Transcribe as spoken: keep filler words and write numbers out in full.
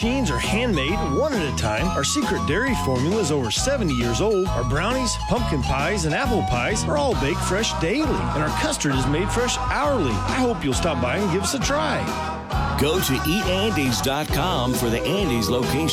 machines are handmade one at a time. Our secret dairy formula is over seventy years old. Our brownies, pumpkin pies, and apple pies are all baked fresh daily. And our custard is made fresh hourly. I hope you'll stop by and give us a try. Go to eat andes dot com for the Andes location.